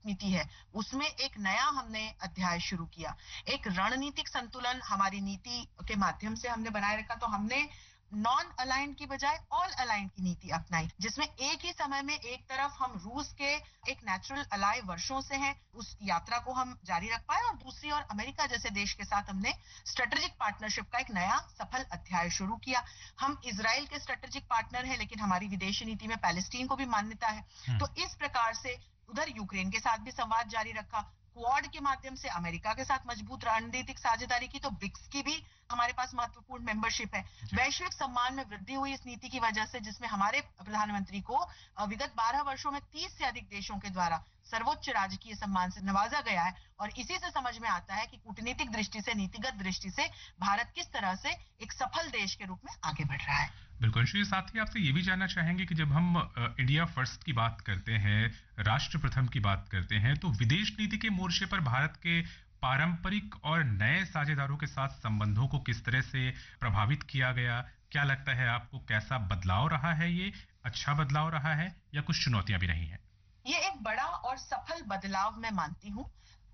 नीति है उसमें एक नया हमने अध्याय शुरू किया। एक रणनीतिक संतुलन हमारी नीति के माध्यम से हमने बनाए रखा। तो हमने नॉन अलाइंड की बजाय ऑल अलाइंड की नीति अपनाई, जिसमें एक ही समय में एक तरफ हम रूस के एक नेचुरल अलाय वर्षों से हैं, उस यात्रा को हम जारी रख पाए, और दूसरी ओर अमेरिका जैसे देश के साथ हमने स्ट्रेटेजिक पार्टनरशिप का एक नया सफल अध्याय शुरू किया। हम इजराइल के स्ट्रेटेजिक पार्टनर हैं, लेकिन हमारी विदेशी नीति में पैलेस्टीन को भी मान्यता है। तो इस प्रकार से उधर यूक्रेन के साथ भी संवाद जारी रखा। क्वाड के माध्यम से अमेरिका के साथ मजबूत रणनीतिक साझेदारी की। तो ब्रिक्स की भी हमारे पास महत्वपूर्ण मेंबरशिप है। वैश्विक सम्मान में वृद्धि हुई इस नीति की वजह से, जिसमें हमारे प्रधानमंत्री को विगत 12 वर्षों में 30 से अधिक देशों के द्वारा सर्वोच्च राजकीय सम्मान से नवाजा गया है। और इसी से समझ में आता है कि कूटनीतिक दृष्टि से, नीतिगत दृष्टि से भारत किस तरह से एक सफल देश के रूप में आगे बढ़ रहा है। बिल्कुल। श्री, साथ ही आपसे ये भी जानना चाहेंगे कि जब हम इंडिया फर्स्ट की बात करते हैं, राष्ट्र प्रथम की बात करते हैं, तो विदेश नीति के मोर्चे पर भारत के पारंपरिक और नए साझेदारों के साथ संबंधों को किस तरह से प्रभावित किया गया? क्या लगता है आपको, कैसा बदलाव रहा है? ये अच्छा बदलाव रहा है या कुछ चुनौतियां भी रही हैं? ये एक बड़ा और सफल बदलाव मैं मानती हूँ।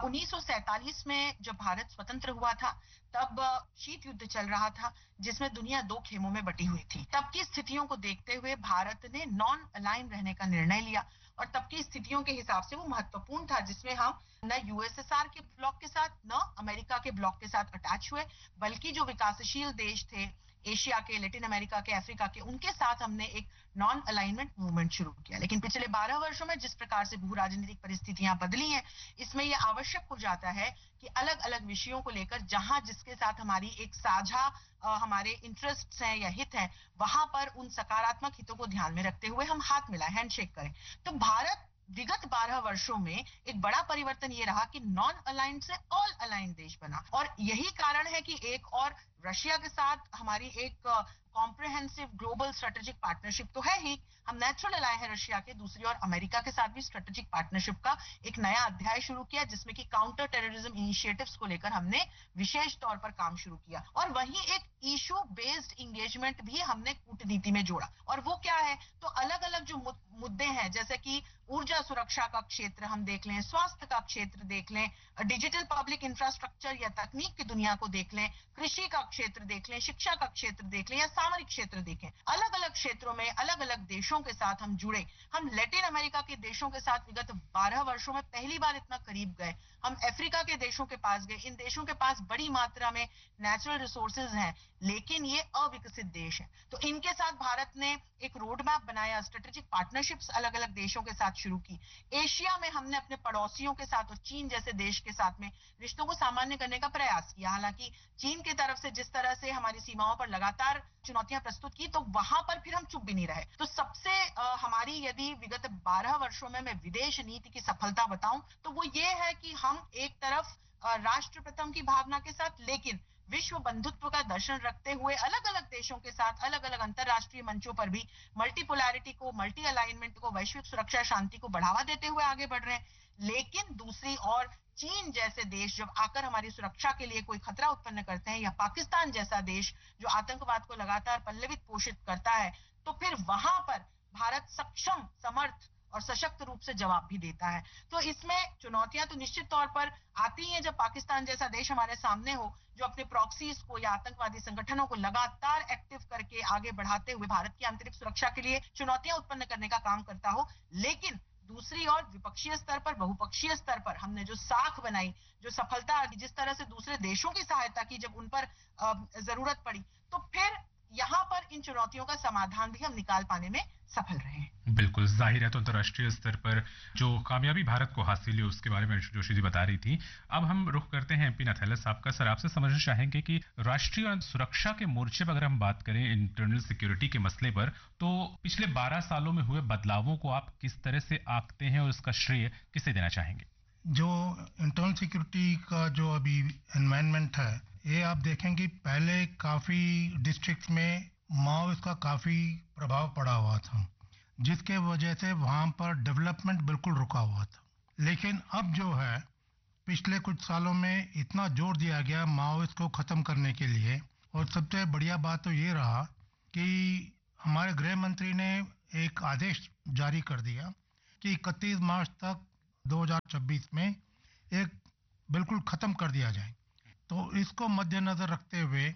1947 में जब भारत स्वतंत्र हुआ था, तब शीत युद्ध चल रहा था, जिसमें दुनिया दो खेमों में बटी हुई थी। तब की स्थितियों को देखते हुए भारत ने नॉन अलाइन रहने का निर्णय लिया, और तब की स्थितियों के हिसाब से वो महत्वपूर्ण था, जिसमें हम न यूएसएसआर के ब्लॉक के साथ, न अमेरिका के ब्लॉक के साथ अटैच हुए, बल्कि जो विकासशील देश थे, एशिया के, लैटिन अमेरिका के, अफ्रीका के, उनके साथ हमने एक नॉन अलाइनमेंट मूवमेंट शुरू किया। लेकिन पिछले 12 वर्षों में जिस प्रकार से भू राजनीतिक परिस्थितियां बदली हैं, इसमें यह आवश्यक हो जाता है कि अलग अलग विषयों को लेकर, जहां जिसके साथ हमारी एक साझा हमारे इंटरेस्ट हैं या हित हैं, वहां पर उन सकारात्मक हितों को ध्यान में रखते हुए हम हाथ मिलाएं, हैंडशेक करें। तो भारत विगत 12 वर्षों में एक बड़ा परिवर्तन ये रहा कि नॉन अलाइंड से ऑल अलाइंड देश बना। और यही कारण है कि एक और रशिया के साथ हमारी एक कॉम्प्रिहेंसिव ग्लोबल स्ट्रेटेजिक पार्टनरशिप तो है ही, हम नेचुरल अलाय हैं रशिया के। दूसरी ओर अमेरिका के साथ भी स्ट्रेटेजिक पार्टनरशिप का एक नया अध्याय शुरू किया, जिसमें कि काउंटर टेररिज्म इनिशिएटिव्स को लेकर हमने विशेष तौर पर काम शुरू किया। और वहीं एक इशू बेस्ड इंगेजमेंट भी हमने कूटनीति में जोड़ा। और वो क्या है? तो अलग अलग जो मुद्दे हैं, जैसे कि ऊर्जा सुरक्षा का क्षेत्र हम देख लें, स्वास्थ्य का क्षेत्र देख लें, डिजिटल पब्लिक इंफ्रास्ट्रक्चर या तकनीक की दुनिया को देख लें, कृषि का क्षेत्र देख लें, शिक्षा का क्षेत्र देख लें, या सामरिक क्षेत्र देखें, अलग अलग क्षेत्रों में अलग अलग देशों के साथ हम जुड़े। हम लैटिन अमेरिका के देशों के साथ विगत 12 वर्षों में पहली बार इतना करीब गए। हम अफ्रीका के देशों के पास गए। इन देशों के पास बड़ी मात्रा में नेचुरल रिसोर्सेज हैं, लेकिन ये अविकसित देश हैं। तो इनके साथ भारत ने एक रोड मैप बनाया, स्ट्रेटेजिक पार्टनरशिप्स अलग अलग देशों के साथ शुरू की। एशिया में हमने अपने पड़ोसियों के साथ और चीन जैसे देश के साथ में रिश्तों को सामान्य करने का प्रयास किया। हालांकि चीन की तरफ से जिस तरह से हमारी सीमाओं पर लगातार चुनौतियां प्रस्तुत की, तो वहां पर फिर हम चुप भी नहीं रहे। तो सबसे हमारी यदि विगत 12 वर्षों में मैं विदेश नीति की सफलता बताऊं, तो वो ये है कि हम एक तरफ राष्ट्र प्रथम की भावना के साथ, लेकिन विश्व बंधुत्व का दर्शन रखते हुए अलग अलग देशों के साथ अलग अलग अंतरराष्ट्रीय मंचों पर भी मल्टीपोलैरिटी को, मल्टी अलाइनमेंट को, वैश्विक सुरक्षा शांति को बढ़ावा देते हुए आगे बढ़ रहे हैं। लेकिन दूसरी ओर चीन जैसे देश जब आकर हमारी सुरक्षा के लिए कोई खतरा उत्पन्न करते हैं, या पाकिस्तान जैसा देश जो आतंकवाद को लगातार पल्लवित पोषित करता है, तो फिर वहां पर भारत सक्षम, समर्थ और सशक्त रूप से जवाब भी देता है। तो इसमें चुनौतियां तो निश्चित तौर पर आती हैं जब पाकिस्तान जैसा देश हमारे सामने हो, जो अपने प्रॉक्सीज को या आतंकवादी संगठनों को लगातार एक्टिव करके आगे बढ़ाते हुए भारत की आंतरिक सुरक्षा के लिए चुनौतियां उत्पन्न करने का काम करता हो। लेकिन दूसरी ओर द्विपक्षीय स्तर पर, बहुपक्षीय स्तर पर हमने जो साख बनाई, जो सफलता, जिस तरह से दूसरे देशों की सहायता की जब उन पर जरूरत पड़ी, तो फिर यहां पर इन चुनौतियों का समाधान भी हम निकाल पाने में सफल रहे हैं। बिल्कुल, जाहिर है। तो अंतर्राष्ट्रीय स्तर पर जो कामयाबी भारत को हासिल है, उसके बारे में जोशी जी बता रही थी। अब हम रुख करते हैं एमपी नथैला साहब का। सर, आपसे समझना चाहेंगे कि राष्ट्रीय सुरक्षा के मोर्चे पर अगर हम बात करें इंटरनल सिक्योरिटी के मसले पर, तो पिछले 12 सालों में हुए बदलावों को आप किस तरह से आंकते हैं और उसका श्रेय किसे देना चाहेंगे? जो इंटरनल सिक्योरिटी का जो अभी एनवायरनमेंट है, ये आप देखेंगे पहले काफी डिस्ट्रिक्ट्स में माओवाद का काफी प्रभाव पड़ा हुआ था, जिसके वजह से वहां पर डेवलपमेंट बिल्कुल रुका हुआ था। लेकिन अब जो है, पिछले कुछ सालों में इतना जोर दिया गया माओवाद को खत्म करने के लिए, और सबसे बढ़िया बात तो ये रहा कि हमारे गृह मंत्री ने एक आदेश जारी कर दिया कि 31 मार्च तक 2026 में एक बिल्कुल खत्म कर दिया जाए। तो इसको मद्देनजर रखते हुए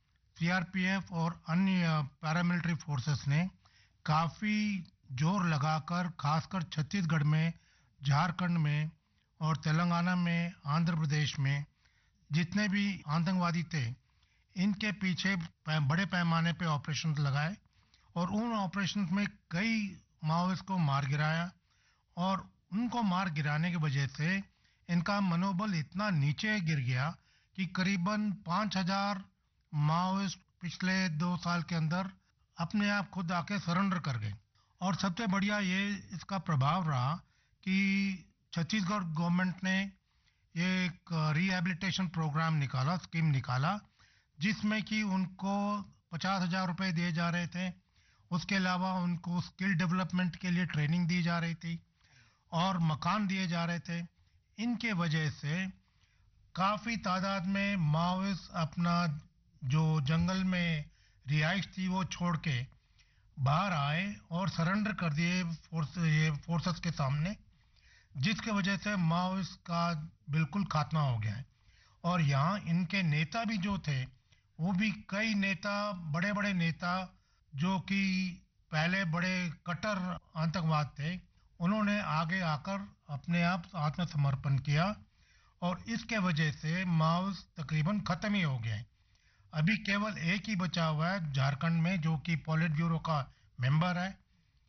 सीआरपीएफ और अन्य पैरामिलिट्री फोर्सेस ने काफ़ी जोर लगाकर खासकर छत्तीसगढ़ में, झारखंड में और तेलंगाना में, आंध्र प्रदेश में जितने भी आतंकवादी थे, इनके पीछे बड़े पैमाने पे ऑपरेशन लगाए और उन ऑपरेशन में कई माओइस्ट को मार गिराया। और उनको मार गिराने की वजह से इनका मनोबल इतना नीचे गिर गया कि करीबन 5,000 माओइस्ट पिछले 2 साल के अंदर अपने आप खुद आके सरेंडर कर गए। और सबसे बढ़िया ये इसका प्रभाव रहा कि छत्तीसगढ़ गवर्नमेंट ने ये एक रिहैबिलिटेशन प्रोग्राम निकाला, स्कीम निकाला, जिसमें कि उनको 50,000 रुपए दिए जा रहे थे। उसके अलावा उनको स्किल डेवलपमेंट के लिए ट्रेनिंग दी जा रही थी और मकान दिए जा रहे थे। इनके वजह से काफ़ी तादाद में माओइस्ट अपना जो जंगल में रिहाइश थी वो छोड़ के बाहर आए और सरेंडर कर दिए फोर्सेस के सामने, जिसके वजह से माओइस्ट का बिल्कुल खात्मा हो गया है। और यहाँ इनके नेता भी जो थे, वो भी कई नेता, बड़े बड़े नेता जो कि पहले बड़े कट्टर आतंकवाद थे, उन्होंने आगे आकर अपने आप आत्मसमर्पण किया और इसके वजह से माओइस्ट तकरीबन खत्म ही हो गए। अभी केवल एक ही बचा हुआ है झारखंड में, जो कि पॉलिट ब्यूरो का मेंबर है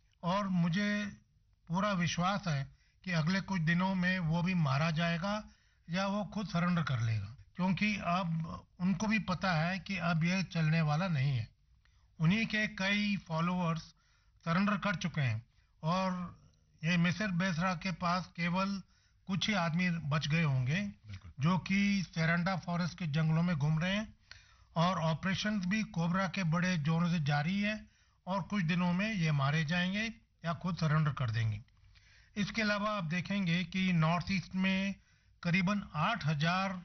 और मुझे पूरा विश्वास है कि अगले कुछ दिनों में वो भी मारा जाएगा या वो खुद सरेंडर कर लेगा, क्योंकि अब उनको भी पता है कि अब ये चलने वाला नहीं है। उन्हीं के कई फॉलोअर्स सरेंडर कर चुके हैं और ये मिसिर बेसरा के पास केवल कुछ ही आदमी बच गए होंगे जो कि सेरेंडा फॉरेस्ट के जंगलों में घूम रहे हैं। और ऑपरेशंस भी कोबरा के बड़े जोरों से जारी है और कुछ दिनों में ये मारे जाएंगे या खुद सरेंडर कर देंगे। इसके अलावा आप देखेंगे कि नॉर्थ ईस्ट में करीबन 8,000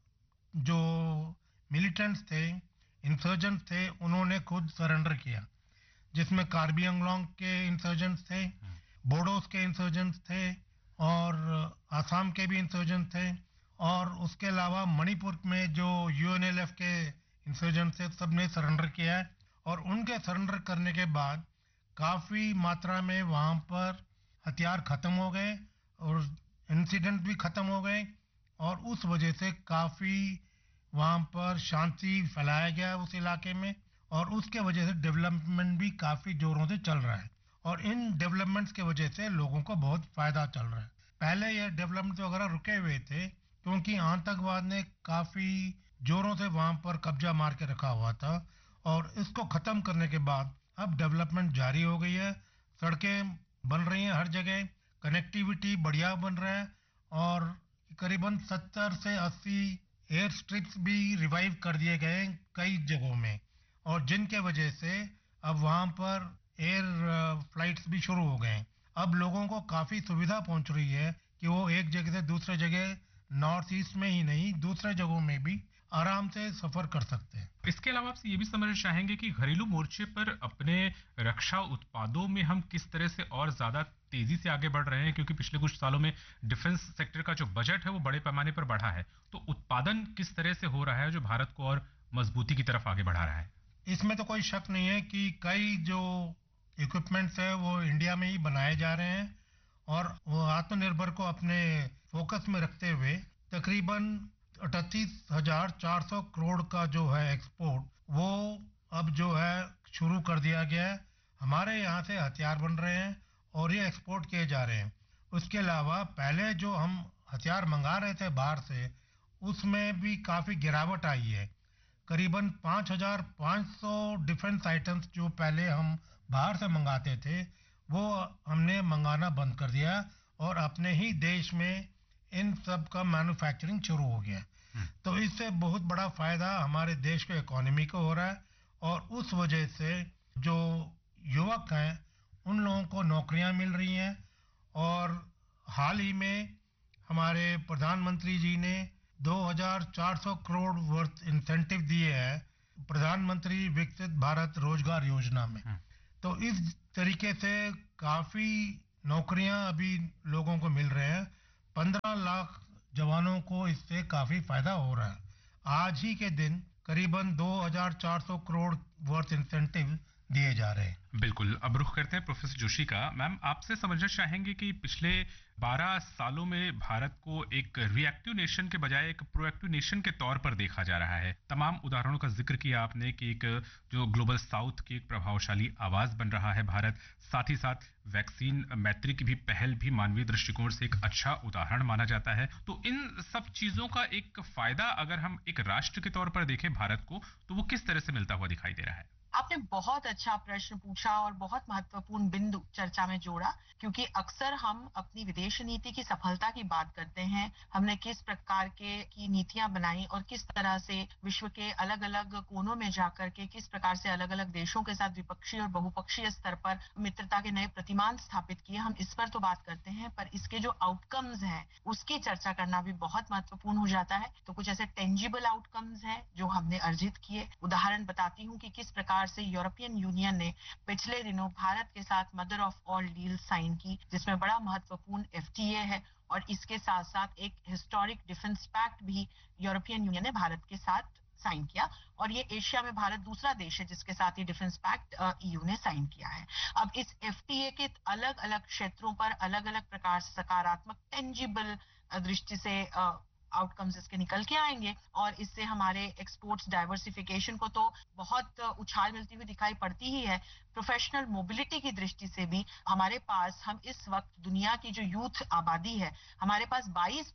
जो मिलिटेंट्स थे, इंसर्जेंट्स थे, उन्होंने खुद सरेंडर किया, जिसमें कार्बी आंगलोंग के इंसर्जेंट्स थे, बोडोस के इंसर्जेंट्स थे और आसाम के भी इंसर्जेंट्स थे। और उसके अलावा मणिपुर में जो यूएनएलएफ के इंसर्जेंट्स थे, सब ने सरेंडर किया है। और उनके सरेंडर करने के बाद काफ़ी मात्रा में वहाँ पर हथियार ख़त्म हो गए और इंसिडेंट भी ख़त्म हो गए और उस वजह से काफ़ी वहाँ पर शांति फैलाया गया उस इलाके में और उसके वजह से डेवलपमेंट भी काफ़ी ज़ोरों से चल रहा है और इन डेवलपमेंट्स के वजह से लोगों को बहुत फ़ायदा चल रहा है। पहले ये डेवलपमेंट वगैरह रुके हुए थे क्योंकि आतंकवाद ने काफ़ी ज़ोरों से वहाँ पर कब्जा मार के रखा हुआ था और इसको ख़त्म करने के बाद अब डेवलपमेंट जारी हो गई है। सड़कें बन रही हैं हर जगह, कनेक्टिविटी बढ़िया बन रहा है और करीबन 70 से 80 एयर स्ट्रिप्स भी रिवाइव कर दिए गए कई जगहों में और जिनके वजह से अब वहाँ पर एयर फ्लाइट्स भी शुरू हो गए। अब लोगों को काफ़ी सुविधा पहुंच रही है कि वो एक जगह से दूसरे जगह नॉर्थ ईस्ट में ही नहीं, दूसरे जगहों में भी आराम से सफर कर सकते हैं। इसके अलावा आपसे ये भी समझना चाहेंगे कि घरेलू मोर्चे पर अपने रक्षा उत्पादों में हम किस तरह से और ज्यादा तेजी से आगे बढ़ रहे हैं, क्योंकि पिछले कुछ सालों में डिफेंस सेक्टर का जो बजट है वो बड़े पैमाने पर बढ़ा है, तो उत्पादन किस तरह से हो रहा है जो भारत को और मजबूती की तरफ आगे बढ़ा रहा है? इसमें तो कोई शक नहीं है कि कई जो इक्विपमेंट्स है वो इंडिया में ही बनाए जा रहे हैं और वो आत्मनिर्भर को अपने फोकस में रखते हुए तकरीबन 38,400 करोड़ का जो है एक्सपोर्ट वो अब जो है शुरू कर दिया गया है। हमारे यहाँ से हथियार बन रहे हैं और ये एक्सपोर्ट किए जा रहे हैं। उसके अलावा पहले जो हम हथियार मंगा रहे थे बाहर से, उसमें भी काफ़ी गिरावट आई है। करीबन 5,500 डिफेंस आइटम्स जो पहले हम बाहर से मंगाते थे वो हमने मंगाना बंद कर दिया और अपने ही देश में इन सब का मैन्युफैक्चरिंग शुरू हो गया। तो इससे बहुत बड़ा फायदा हमारे देश के इकोनॉमी को हो रहा है और उस वजह से जो युवक हैं उन लोगों को नौकरियां मिल रही हैं। और हाल ही में हमारे प्रधानमंत्री जी ने 2,400 करोड़ वर्थ इंसेंटिव दिए हैं प्रधानमंत्री विकसित भारत रोजगार योजना में। तो इस तरीके से काफ़ी नौकरियां अभी लोगों को मिल रहे हैं। 15 लाख जवानों को इससे काफी फायदा हो रहा है। आज ही के दिन करीबन 2,400 करोड़ वर्थ इंसेंटिव दिए जा रहे हैं। बिल्कुल, अब रुख करते हैं प्रोफेसर जोशी का। मैम, आपसे समझना चाहेंगे कि पिछले 12 सालों में भारत को एक रिएक्टिव नेशन के बजाय एक प्रोएक्टिव नेशन के तौर पर देखा जा रहा है। तमाम उदाहरणों का जिक्र किया आपने कि एक जो ग्लोबल साउथ की एक प्रभावशाली आवाज बन रहा है भारत, साथ ही साथ वैक्सीन मैत्री की भी पहल भी मानवीय दृष्टिकोण से एक अच्छा उदाहरण माना जाता है। तो इन सब चीजों का एक फायदा अगर हम एक राष्ट्र के तौर पर देखें भारत को, तो वो किस तरह से मिलता हुआ दिखाई दे रहा है? आपने बहुत अच्छा प्रश्न पूछा और बहुत महत्वपूर्ण बिंदु चर्चा में जोड़ा, क्योंकि अक्सर हम अपनी विदेश नीति की सफलता की बात करते हैं। हमने किस प्रकार की नीतियां बनाई और किस तरह से विश्व के अलग अलग कोनों में जाकर के किस प्रकार से अलग अलग देशों के साथ द्विपक्षीय और बहुपक्षीय स्तर पर मित्रता के नए प्रतिमान स्थापित किए। हम इस पर तो बात करते हैं, पर इसके जो आउटकम्स हैं उसकी चर्चा करना भी बहुत महत्वपूर्ण हो जाता है। तो कुछ ऐसे टेंजिबल आउटकम्स हैं जो हमने अर्जित किए। उदाहरण बताती हूँ कि किस प्रकार से यूरोपियन यूनियन ने पिछले दिनों भारत के साथ mother of all deal sign की, जिसमें बड़ा महत्वपूर्ण एफटीए है, और इसके साथ साथ एक हिस्टोरिक डिफेंस पैक्ट भी यूरोपियन यूनियन ने भारत के साथ साइन किया। और ये एशिया में भारत दूसरा देश है जिसके साथ ये डिफेंस पैक्ट ईयू ने साइन किया है। अब इस एफटीए के अलग अलग क्षेत्रों पर अलग अलग प्रकार से सकारात्मक टेंजिबल दृष्टि से आउटकम्स इसके निकल के आएंगे, और इससे हमारे एक्सपोर्ट्स डाइवर्सिफिकेशन को तो बहुत उछाल मिलती हुई दिखाई पड़ती ही है। प्रोफेशनल मोबिलिटी की दृष्टि से भी हमारे पास, हम इस वक्त दुनिया की जो यूथ आबादी है, हमारे पास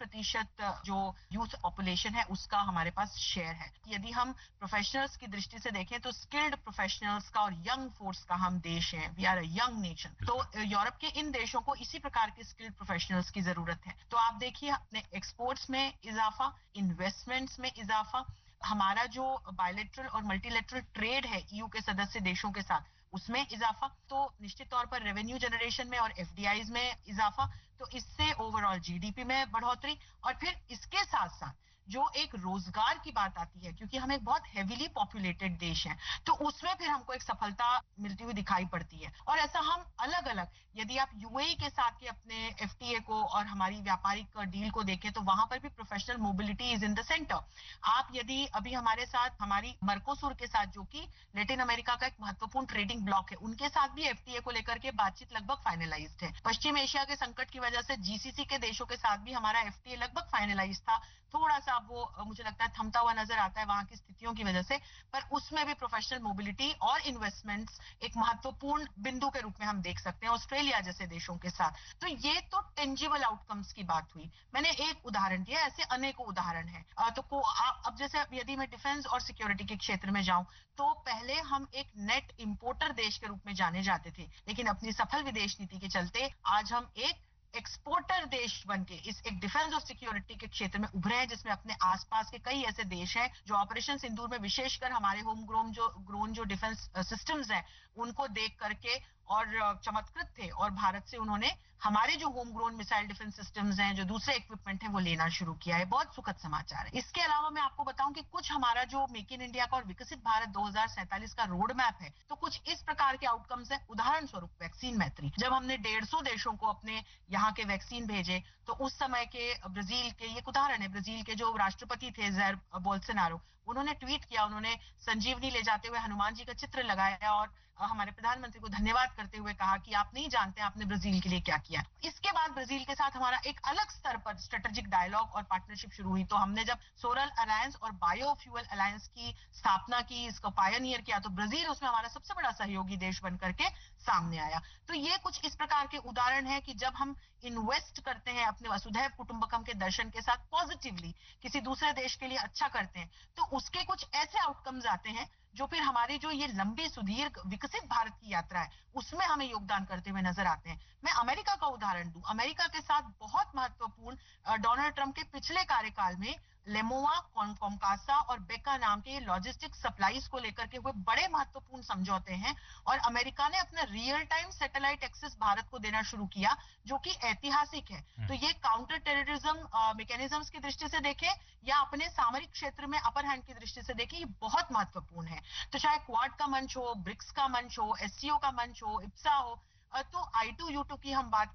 22% जो यूथ पॉपुलेशन है उसका हमारे पास शेयर है। यदि हम प्रोफेशनल्स की दृष्टि से देखें तो स्किल्ड प्रोफेशनल्स का और यंग फोर्स का हम देश है। We are a young nation. तो यूरोप के इन देशों को इसी प्रकार के स्किल्ड प्रोफेशनल्स की जरूरत है। तो आप देखिए अपने एक्सपोर्ट्स में इजाफा, इन्वेस्टमेंट्स में इजाफा, हमारा जो बायलैटरल और मल्टीलैटरल ट्रेड है ईयू के सदस्य देशों के साथ उसमें इजाफा, तो निश्चित तौर पर रेवेन्यू जनरेशन में और एफडीआईज में इजाफा, तो इससे ओवरऑल जीडीपी में बढ़ोतरी। और फिर इसके साथ साथ जो एक रोजगार की बात आती है, क्योंकि हम एक बहुत हेवीली पॉपुलेटेड देश हैं, तो उसमें फिर हमको एक सफलता मिलती हुई दिखाई पड़ती है। और ऐसा हम अलग अलग, यदि आप यूएई के साथ के अपने एफटीए को और हमारी व्यापारिक डील को देखें तो वहां पर भी professional mobility is in the centre. आप यदि अभी हमारे साथ हमारी मर्कोसुर के साथ, जो कि लेटिन अमेरिका का एक महत्वपूर्ण ट्रेडिंग ब्लॉक है, उनके साथ भी एफटीए को लेकर के बातचीत लगभग फाइनलाइज्ड है। पश्चिम एशिया के संकट की वजह से जीसीसी के देशों के साथ भी हमारा एफटीए लगभग फाइनलाइज था। थोड़ा सा वो मुझे लगता है थमता हुआ नजर आता है वहां की स्थितियों की वजह से, पर उसमें भी प्रोफेशनल मोबिलिटी और इन्वेस्टमेंट्स एक महत्वपूर्ण बिंदु के रूप में हम देख सकते हैं ऑस्ट्रेलिया जैसे देशों के साथ। तो ये तो टेंजिबल आउटकम्स की बात हुई, मैंने एक उदाहरण दिया, ऐसे अनेकों उदाहरण है। तो अब जैसे यदि मैं डिफेंस और सिक्योरिटी के क्षेत्र में जाऊं, तो पहले हम एक नेट इंपोर्टर देश के रूप में जाने जाते थे, लेकिन अपनी सफल विदेश नीति के चलते आज हम एक एक्सपोर्टर देश बन के इस एक डिफेंस और सिक्योरिटी के क्षेत्र में उभरे हैं, जिसमें अपने आसपास के कई ऐसे देश हैं जो ऑपरेशन सिंदूर में विशेषकर हमारे होम ग्रोन जो डिफेंस सिस्टम्स हैं उनको देख करके और चमत्कृत थे, और भारत से उन्होंने हमारे जो home grown missile defence systems हैं, जो दूसरे इक्विपमेंट हैं, वो लेना शुरू किया है। बहुत सुखद समाचार है। इसके अलावा मैं आपको बताऊं कि कुछ हमारा जो मेक इन इंडिया का और विकसित भारत 2047 का रोड मैप है, तो कुछ इस प्रकार के आउटकम्स है। उदाहरण स्वरूप वैक्सीन मैत्री, जब हमने 150 देशों को अपने यहाँ के वैक्सीन भेजे, तो उस समय के ब्राजील के, ये उदाहरण है, ब्राजील के जो राष्ट्रपति थे जैर बोल्सोनारो, उन्होंने ट्वीट किया, उन्होंने संजीवनी ले जाते हुए हनुमान जी का चित्र लगाया और हमारे प्रधानमंत्री को धन्यवाद करते हुए कहा कि आप नहीं जानते आपने ब्राजील के लिए क्या किया। इसके बाद ब्राजील के साथ हमारा एक अलग स्तर पर स्ट्रेटेजिक डायलॉग और पार्टनरशिप शुरू हुई। तो हमने जब सोलर अलायंस और बायोफ्यूल अलायंस की स्थापना की, इसको पायनियर किया, तो ब्राजील उसमें हमारा सबसे बड़ा सहयोगी देश बनकर के सामने आया। तो ये कुछ इस प्रकार के उदाहरण है कि जब हम इन्वेस्ट करते हैं अपने वसुधैव कुटुंबकम के दर्शन के साथ पॉजिटिवली, किसी दूसरे देश के लिए अच्छा करते हैं, तो उसके कुछ ऐसे आउटकम्स आते हैं जो फिर हमारी जो ये लंबी सुदीर्घ विकसित भारत की यात्रा है उसमें हमें योगदान करते हुए नजर आते हैं। मैं अमेरिका का उदाहरण दूं, अमेरिका के साथ बहुत महत्वपूर्ण डोनाल्ड ट्रंप के पिछले कार्यकाल में लेमोवा, कॉमकासा और बेका नाम के लॉजिस्टिक सप्लाईज को लेकर के हुए बड़े महत्वपूर्ण समझौते हैं, और अमेरिका ने अपना real time satellite access Bharat को देना शुरू किया, जो कि ऐतिहासिक है। तो ये काउंटर टेररिज्म मैकेनिज्म्स की दृष्टि से देखें या अपने सामरिक क्षेत्र में अपर हैंड की दृष्टि से देखें, ये बहुत महत्वपूर्ण है। तो चाहे क्वाड का मंच हो, ब्रिक्स का मंच हो, एससीओ का मंच हो, इप्सा हो, तो I2U2 की हम बात करें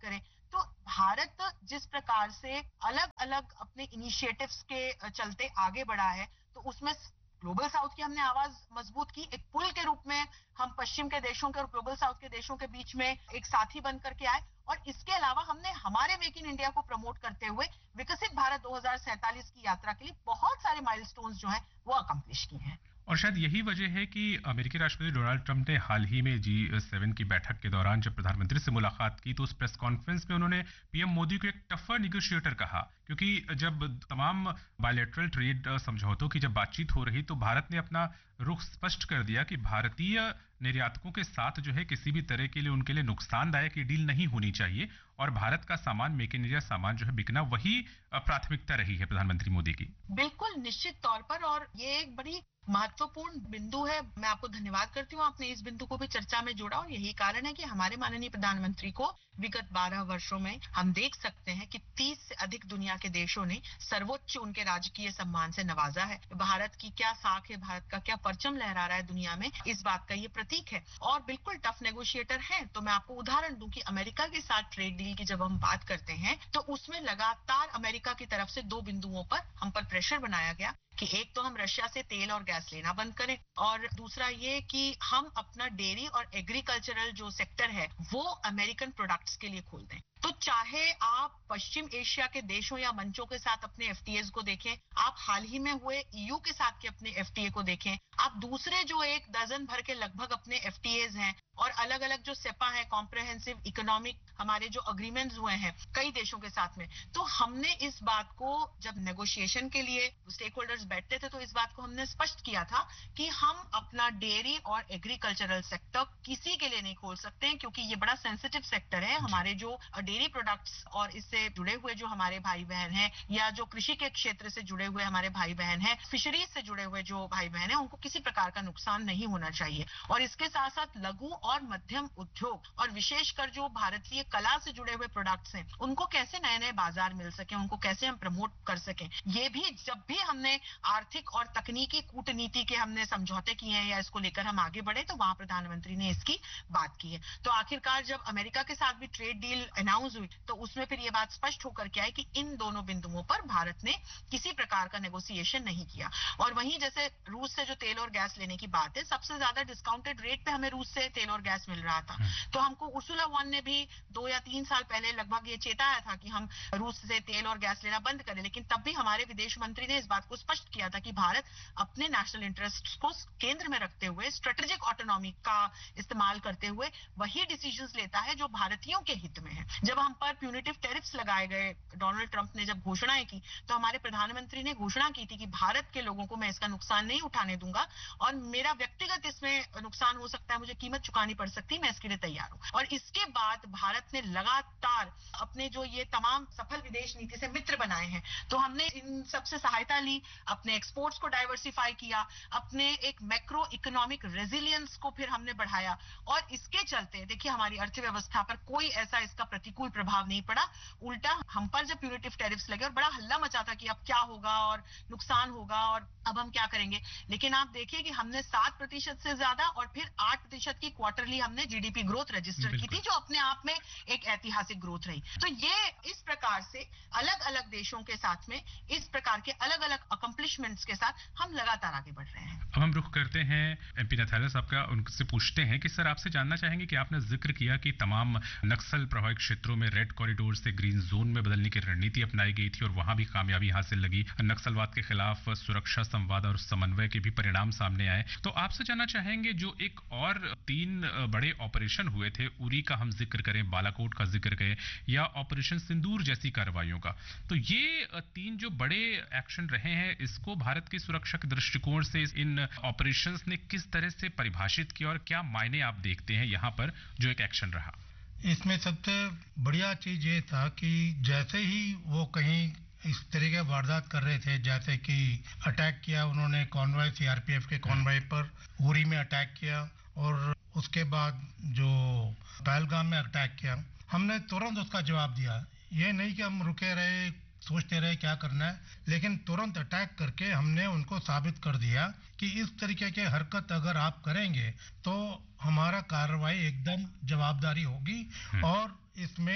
तो भारत जिस प्रकार से अलग अलग अपने इनिशिएटिव्स के चलते आगे बढ़ा है, तो उसमें ग्लोबल साउथ की हमने आवाज मजबूत की, एक पुल के रूप में हम पश्चिम के देशों के और ग्लोबल साउथ के देशों के बीच में एक साथी बन करके आए, और इसके अलावा हमने हमारे मेक इन इंडिया को प्रमोट करते हुए विकसित भारत 2047 की यात्रा के लिए बहुत सारे माइलस्टोन्स जो हैं वो अकम्प्लिश किए हैं। और शायद यही वजह है कि अमेरिकी राष्ट्रपति डोनाल्ड ट्रंप ने हाल ही में G7 की बैठक के दौरान जब प्रधानमंत्री से मुलाकात की तो उस प्रेस कॉन्फ्रेंस में उन्होंने पीएम मोदी को एक टफर निगोशिएटर कहा, क्योंकि जब तमाम बायलैटरल ट्रेड समझौतों की जब बातचीत हो रही तो भारत ने अपना रुख स्पष्ट कर दिया कि भारतीय निर्यातकों के साथ जो है किसी भी तरह के लिए उनके लिए नुकसानदायक ये डील नहीं होनी चाहिए, और भारत का सामान, मेक इन इंडिया सामान जो है बिकना, वही प्राथमिकता रही है प्रधानमंत्री मोदी की। बिल्कुल निश्चित तौर पर, और ये एक बड़ी महत्वपूर्ण बिंदु है। मैं आपको धन्यवाद करती हूँ, आपने इस बिंदु को भी चर्चा में जोड़ा, और यही कारण है कि हमारे माननीय प्रधानमंत्री को विगत 12 वर्षों में हम देख सकते हैं कि 30 से अधिक दुनिया के देशों ने सर्वोच्च उनके राजकीय सम्मान से नवाजा है। भारत की क्या साख है, भारत का क्या परचम लहरा रहा है दुनिया में, इस बात का ये प्रतीक है। और बिल्कुल टफ नेगोशिएटर है, तो मैं आपको उदाहरण दूं कि अमेरिका के साथ ट्रेड डील की जब हम बात करते हैं तो उसमें लगातार अमेरिका की तरफ से 2 बिंदुओं पर हम पर प्रेशर बनाया गया कि एक तो हम रशिया से तेल और गैस लेना बंद करें, और दूसरा ये कि हम अपना डेयरी और एग्रीकल्चरल जो सेक्टर है वो अमेरिकन प्रोडक्ट्स के लिए खोल दें। तो चाहे आप पश्चिम एशिया के देशों या मंचों के साथ अपने एफटीएज को देखें, आप हाल ही में हुए ईयू के साथ के अपने एफटीए को देखें, आप दूसरे जो एक दर्जन भर के लगभग अपने एफटीएज हैं और अलग अलग जो सेपा है, कॉम्प्रहेंसिव इकोनॉमिक हमारे जो अग्रीमेंट्स हुए हैं कई देशों के साथ में, तो हमने इस बात को जब नेगोशिएशन के लिए स्टेक होल्डर्स बैठते थे तो इस बात को हमने स्पष्ट किया था कि हम अपना डेयरी और एग्रीकल्चरल सेक्टर किसी के लिए नहीं खोल सकते हैं, क्योंकि ये बड़ा सेंसिटिव सेक्टर है। हमारे जो डेयरी प्रोडक्ट्स और इससे जुड़े हुए जो हमारे भाई बहन हैं, या जो कृषि के क्षेत्र से जुड़े हुए हमारे भाई बहन हैं, फिशरीज से जुड़े हुए जो भाई बहन हैं, उनको किसी प्रकार का नुकसान नहीं होना चाहिए। और इसके साथ साथ लघु और मध्यम उद्योग और विशेषकर जो भारतीय कला से जुड़े हुए प्रोडक्ट्स हैं, उनको कैसे नए नए बाजार मिल सके, उनको कैसे हम प्रमोट कर सकें, ये भी जब भी हमने आर्थिक और तकनीकी कूटनीति के हमने समझौते किए हैं या इसको लेकर हम आगे बढ़े, तो वहां प्रधानमंत्री ने इसकी बात की है। तो आखिरकार जब अमेरिका के साथ भी ट्रेड डील अनाउंस हुई तो उसमें फिर ये बात स्पष्ट होकर के आई कि इन दोनों बिंदुओं पर भारत ने किसी प्रकार का नेगोशिएशन नहीं किया। और वहीं जैसे रूस से जो तेल और गैस लेने की बात है, सबसे ज्यादा डिस्काउंटेड रेट पे हमें रूस से तेल और गैस मिल रहा था, तो हमको उर्सुला वॉन ने भी 2 या 3 साल पहले लगभग ये चेताया था कि हम रूस से तेल और गैस लेना बंद करें, लेकिन तब भी हमारे विदेश मंत्री ने इस बात को स्पष्ट किया था कि भारत अपने नेशनल इंटरेस्ट को केंद्र में रखते हुए, स्ट्रेटेजिक ऑटोनॉमी का इस्तेमाल करते हुए वही डिसीजंस लेता है जो भारतीयों के हित में है। जब हम पर प्यूनिटिव टैरिफ्स लगाए गए, डोनाल्ड ट्रंप ने जब घोषणाएं की, तो हमारे प्रधानमंत्री ने घोषणा की थी कि भारत के लोगों को मैं इसका नुकसान नहीं उठाने दूंगा, और मेरा व्यक्तिगत इसमें नुकसान हो सकता है, मुझे कीमत चुकानी पड़ सकती है, मैं इसके लिए तैयार हूं। और इसके बाद भारत ने लगातार अपने जो ये तमाम सफल विदेश नीति से मित्र बनाए हैं, तो हमने इन सबसे सहायता ली, अपने एक्सपोर्ट्स को डाइवर्सिफाई किया, अपने एक मैक्रो इकोनॉमिक रेजिलियंस को फिर हमने बढ़ाया, और इसके चलते देखिए हमारी अर्थव्यवस्था पर कोई ऐसा इसका प्रतिकूल प्रभाव नहीं पड़ा। उल्टा हम पर जब प्यूनिटिव टैरिफ्स लगे और बड़ा हल्ला मचा था कि अब क्या होगा और नुकसान होगा और अब हम क्या करेंगे, लेकिन आप देखिए कि हमने 7% से ज्यादा और फिर 8% की क्वार्टरली हमने जीडीपी ग्रोथ रजिस्टर की थी, जो अपने आप में एक ऐतिहासिक ग्रोथ रही। तो ये इस प्रकार से अलग अलग देशों के साथ में इस प्रकार के अलग अलग अकम्प्लिशमेंट्स के साथ हम लगातार आगे बढ़ रहे हैं। अब हम रुख करते हैं एमपी नथाला साहब का, उनसे पूछते हैं कि सर आपसे जानना चाहेंगे कि आपने जिक्र किया कि तमाम नक्सल प्रभावित क्षेत्रों में रेड कॉरिडोर से ग्रीन जोन में बदलने की रणनीति अपनाई गई थी और वहां भी कामयाबी हासिल लगी। नक्सलवाद के खिलाफ सुरक्षा, संवाद और समन्वय के भी परिणाम सामने आए। तो आपसे जानना चाहेंगे जो एक और 3 बड़े ऑपरेशन हुए थे, उरी का हम जिक्र करें, बालाकोट का जिक्र करें या ऑपरेशन सिंदूर जैसी कार्रवाइयों का, तो ये 3 जो बड़े एक्शन रहे हैं, इसको भारत की सुरक्षा के दृष्टिकोण से इन ऑपरेशंस ने किस तरह से परिभाषित किया और क्या मायने आप देखते हैं यहाँ पर जो एक एक्शन रहा? इसमें सबसे बढ़िया चीज ये था कि जैसे ही वो कहीं इस तरह के वारदात कर रहे थे, जैसे कि अटैक किया उन्होंने कॉन्वॉय, सीआरपीएफ के कॉन्वॉय पर उरी में अटैक किया, और उसके बाद जो पहलगाम में अटैक किया, हमने तुरंत उसका जवाब दिया। ये नहीं कि हम रुके रहे सोचते रहे क्या करना है, लेकिन तुरंत अटैक करके हमने उनको साबित कर दिया कि इस तरीके के हरकत अगर आप करेंगे तो हमारा कार्रवाई एकदम जवाबदारी होगी और इसमें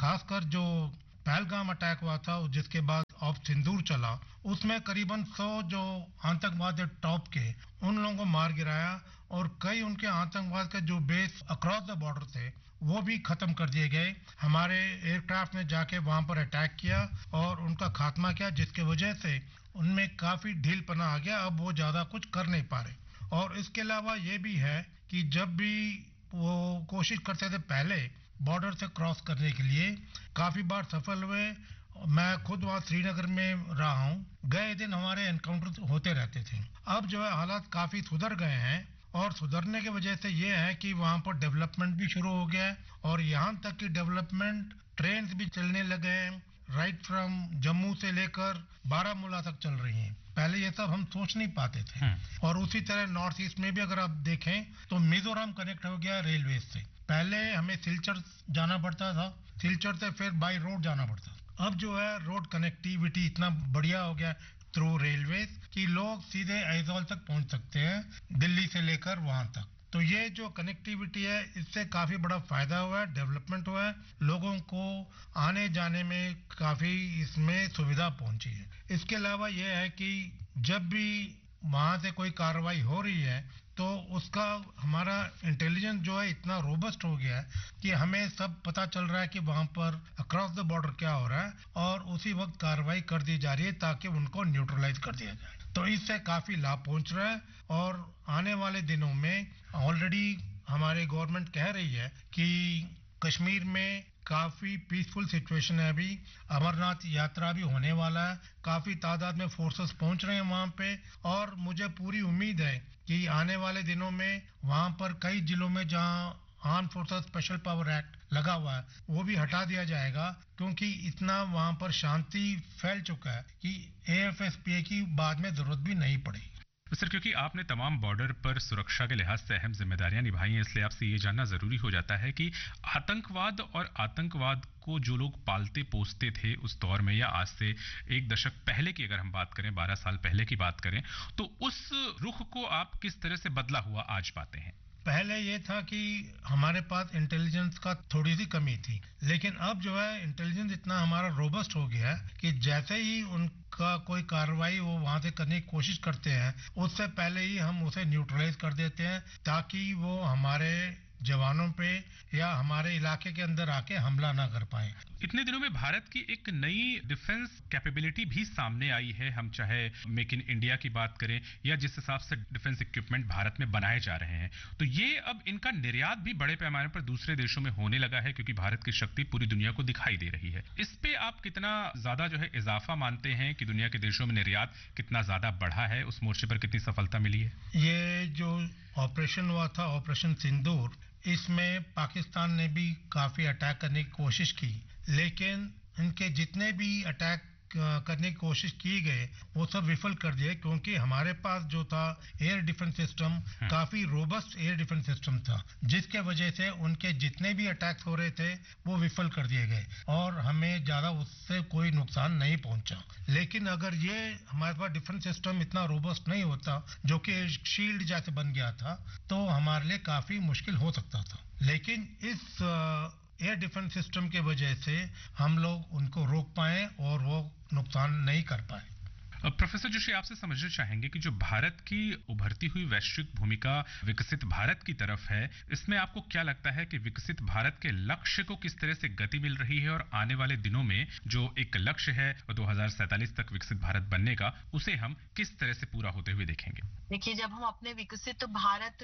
खासकर जो पहलगाम अटैक हुआ था, जिसके बाद ऑप सिंदूर चला, उसमें करीबन 100 जो आतंकवादी टॉप के उन लोगों को मार गिराया और कई उनके आतंकवाद के जो बेस अक्रॉस द बॉर्डर थे वो भी खत्म कर दिए गए। हमारे एयरक्राफ्ट ने जाके वहां पर अटैक किया और उनका खात्मा किया, जिसके वजह से उनमें काफी ढीलपना आ गया। अब वो ज्यादा कुछ कर नहीं पा रहे। और इसके अलावा ये भी है कि जब भी वो कोशिश करते थे पहले बॉर्डर से क्रॉस करने के लिए, काफी बार सफल हुए। मैं खुद वहाँ श्रीनगर में रहा हूँ, गए दिन हमारे एनकाउंटर होते रहते थे। अब जो है हालात काफी सुधर गए हैं और सुधरने की वजह से ये है कि वहाँ पर डेवलपमेंट भी शुरू हो गया है और यहाँ तक कि डेवलपमेंट ट्रेन भी चलने लगे हैं, राइट फ्रॉम जम्मू से लेकर बारामूला तक चल रही हैं। पहले ये सब हम सोच नहीं पाते थे। और उसी तरह नॉर्थ ईस्ट में भी अगर आप देखें तो मिजोरम कनेक्ट हो गया रेलवे से। पहले हमें सिलचर जाना पड़ता था, सिलचर से फिर बाई रोड जाना पड़ता था। अब जो है रोड कनेक्टिविटी इतना बढ़िया हो गया थ्रू रेलवे कि लोग सीधे आइजॉल तक पहुंच सकते हैं, दिल्ली से लेकर वहां तक। तो ये जो कनेक्टिविटी है इससे काफी बड़ा फायदा हुआ है, डेवलपमेंट हुआ है, लोगों को आने जाने में काफी इसमें सुविधा पहुंची है। इसके अलावा ये है कि जब भी वहां से कोई कार्रवाई हो रही है तो उसका हमारा इंटेलिजेंस जो है इतना रोबस्ट हो गया है कि हमें सब पता चल रहा है कि वहां पर अक्रॉस द बॉर्डर क्या हो रहा है और उसी वक्त कार्रवाई कर दी जा रही है ताकि उनको न्यूट्रलाइज कर दिया जाए। तो इससे काफी लाभ पहुंच रहा है और आने वाले दिनों में ऑलरेडी हमारे गवर्नमेंट कह रही है कि कश्मीर में काफी पीसफुल सिचुएशन है। अभी अमरनाथ यात्रा भी होने वाला है, काफी तादाद में फोर्सेस पहुंच रहे हैं वहां पे और मुझे पूरी उम्मीद है कि आने वाले दिनों में वहां पर कई जिलों में जहां arm forces special power act लगा हुआ है वो भी हटा दिया जाएगा, क्योंकि इतना वहां पर शांति फैल चुका है कि एएफएसपीए की बाद में जरूरत भी नहीं पड़ेगी। सर, क्योंकि आपने तमाम बॉर्डर पर सुरक्षा के लिहाज से अहम जिम्मेदारियां निभाई हैं, इसलिए आपसे ये जानना जरूरी हो जाता है कि आतंकवाद और आतंकवाद को जो लोग पालते पोसते थे उस दौर में या आज से एक दशक पहले की अगर हम बात करें, 12 साल पहले की बात करें, तो उस रुख को आप किस तरह से बदला हुआ आज पाते हैं? पहले ये था कि हमारे पास इंटेलिजेंस का थोड़ी सी कमी थी, लेकिन अब जो है इंटेलिजेंस इतना हमारा रोबस्ट हो गया है कि जैसे ही उनका कोई कार्रवाई वो वहां से करने की कोशिश करते हैं उससे पहले ही हम उसे न्यूट्रलाइज कर देते हैं ताकि वो हमारे जवानों पे या हमारे इलाके के अंदर आके हमला ना कर पाए। इतने दिनों में भारत की एक नई डिफेंस कैपेबिलिटी भी सामने आई है, हम चाहे मेक इन इंडिया की बात करें या जिस हिसाब से डिफेंस इक्विपमेंट भारत में बनाए जा रहे हैं, तो ये अब इनका निर्यात भी बड़े पैमाने पर दूसरे देशों में होने लगा है क्योंकि भारत की शक्ति पूरी दुनिया को दिखाई दे रही है। इस पे आप कितना ज्यादा जो है इजाफा मानते हैं कि दुनिया के देशों में निर्यात कितना ज्यादा बढ़ा है, उस मोर्चे पर कितनी सफलता मिली है? ये जो ऑपरेशन हुआ था, ऑपरेशन सिंदूर, इसमें पाकिस्तान ने भी काफी अटैक करने की कोशिश की, लेकिन इनके जितने भी अटैक करने की कोशिश की गए वो सब विफल कर दिए, क्योंकि हमारे पास जो था एयर डिफेंस सिस्टम काफी रोबस्ट एयर डिफेंस सिस्टम था, जिसके वजह से उनके जितने भी अटैक्स हो रहे थे वो विफल कर दिए गए और हमें ज्यादा उससे कोई नुकसान नहीं पहुंचा। लेकिन अगर ये हमारे पास डिफेंस सिस्टम इतना रोबस्ट नहीं होता, जो कि शील्ड जैसे बन गया था, तो हमारे लिए काफी मुश्किल हो सकता था। लेकिन इस एयर डिफेंस सिस्टम के वजह से हम लोग उनको रोक पाए और वो नुकसान नहीं कर पाए। प्रोफेसर जोशी, आपसे समझना चाहेंगे कि जो भारत की उभरती हुई वैश्विक भूमिका विकसित भारत की तरफ है, इसमें आपको क्या लगता है कि विकसित भारत के लक्ष्य को किस तरह से गति मिल रही है और आने वाले दिनों में जो एक लक्ष्य है 2047 तक विकसित भारत बनने का, उसे हम किस तरह से पूरा होते हुए देखेंगे? देखिए, जब हम अपने विकसित भारत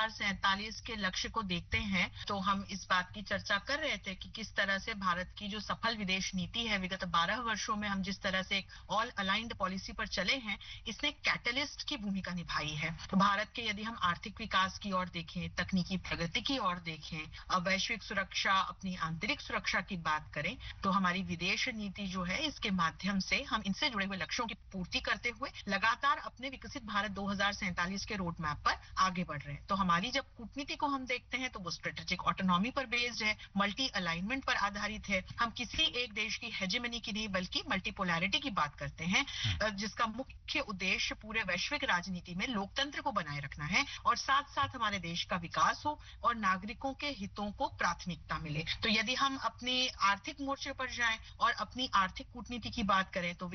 2047 के लक्ष्य को देखते हैं तो हम इस बात की चर्चा कर रहे थे कि किस तरह से भारत की जो सफल विदेश नीति है, विगत 12 वर्षों में हम जिस तरह से एक ऑल अलाइंड पॉलिसी पर चले हैं, इसने कैटलिस्ट की भूमिका निभाई है। तो भारत के यदि हम आर्थिक विकास की ओर देखें, तकनीकी प्रगति की ओर देखें, वैश्विक सुरक्षा, अपनी आंतरिक सुरक्षा की बात करें, तो हमारी विदेश नीति जो है इसके माध्यम से हम इनसे जुड़े हुए लक्ष्यों की पूर्ति करते हुए लगातार अपने विकसित भारत 2047 के रोड मैप पर आगे बढ़ रहे हैं। तो हमारी जब कूटनीति को हम देखते हैं तो वो स्ट्रेटेजिक ऑटोनॉमी पर बेस्ड है, मल्टी अलाइनमेंट पर आधारित है। हम किसी एक देश की हेजेमनी की नहीं बल्कि मल्टीपोलैरिटी की बात करते हैं। जिसका मुख्य उद्देश्य पूरे वैश्विक राजनीति में लोकतंत्र को बनाए रखना है और साथ साथ हमारे देश का विकास हो और नागरिकों के हितों को प्राथमिकता मिले। तो यदि हम अपने आर्थिक मोर्चे पर जाएं और अपनी आर्थिक कूटनीति की बात करें तो